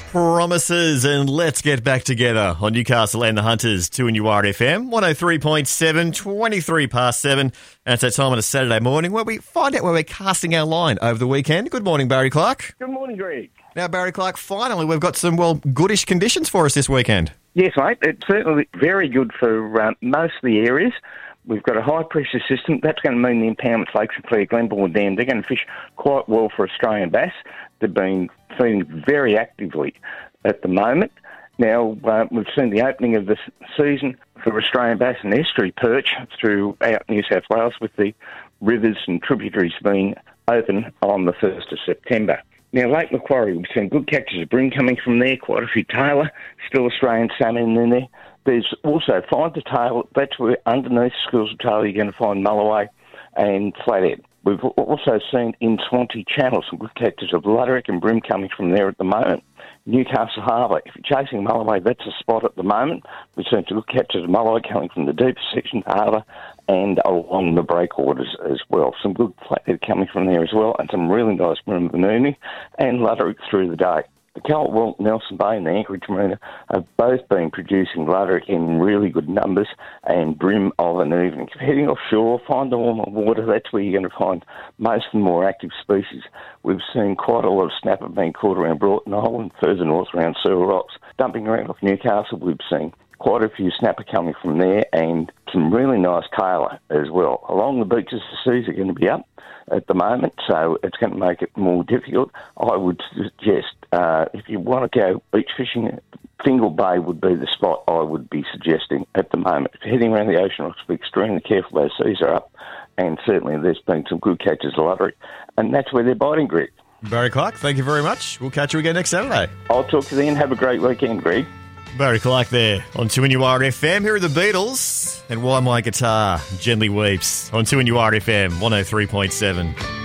promises, and let's get back together on Newcastle and the Hunters, 2NURFM, 103.7, 23 past 7. And it's that time on a Saturday morning where we find out where we're casting our line over the weekend. Good morning, Barry Clark. Good morning, Greg. Now, Barry Clark, finally we've got some, goodish conditions for us this weekend. Yes, mate. It's certainly very good for most of the areas. We've got a high-pressure system. That's going to mean the impoundment lakes and Clare Glenbore Dam, they're going to fish quite well for Australian bass. They've been feeding very actively at the moment. Now, we've seen the opening of the season for Australian bass and estuary perch throughout New South Wales, with the rivers and tributaries being open on the 1st of September. Now, Lake Macquarie, we've seen good catches of bream coming from there, quite a few tailor, still Australian salmon in there. There's also fine to tail. That's where underneath schools of tail you're going to find mulloway and flathead. We've also seen in Swansea Channel some good catches of luderick and bream coming from there at the moment. Newcastle Harbour, if you're chasing mulloway, that's a spot at the moment. We've seen some good catches of mulloway coming from the deeper section of the harbour and along the breakwaters as well. Some good flathead coming from there as well, and some really nice bream of an evening and luderick through the day. The Caldwell, Nelson Bay and the Anchorage Marina have both been producing luderick in really good numbers and bream of an evening. If you're heading offshore, find the warmer water. That's where you're going to find most of the more active species. We've seen quite a lot of snapper being caught around Broughton Island, further north around Searle Rocks. Dumping around off Newcastle, we've seen quite a few snapper coming from there and some really nice tailor as well. Along the beaches, the seas are going to be up at the moment, so it's going to make it more difficult. I would suggest if you want to go beach fishing, Fingal Bay would be the spot I would be suggesting at the moment. If you're heading around the ocean, be extremely careful. Those seas are up, and certainly there's been some good catches of luderick, and that's where they're biting, Greg. Barry Clark, thank you very much. We'll catch you again next Saturday. I'll talk to you then. Have a great weekend, Greg. Barry Clark there on 2NURFM. Here are the Beatles and Why My Guitar Gently Weeps on 2NURFM 103.7.